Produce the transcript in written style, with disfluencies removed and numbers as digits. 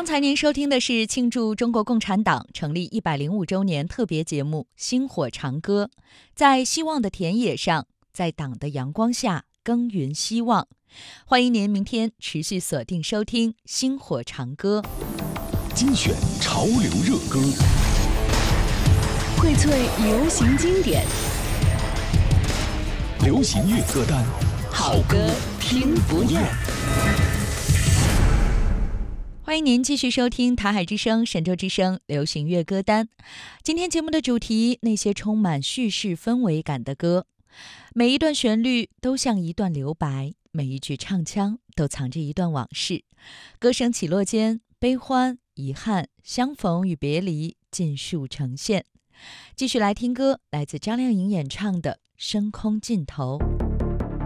刚才您收听的是庆祝中国共产党成立105周年特别节目《薪火长歌》，在希望的田野上，在党的阳光下耕耘希望。欢迎您明天持续锁定收听《薪火长歌》， 精选潮流热歌， 荟萃流行经典， 流行乐歌单， 好歌听不厌。 欢迎您继续收听台海之声、神州之声流行乐歌单。今天节目的主题：那些充满叙事氛围感的歌。每一段旋律都像一段留白，每一句唱腔都藏着一段往事。歌声起落间，悲欢、遗憾、相逢与别离尽数呈现。继续来听歌，来自张靓颖演唱的《深空尽头》。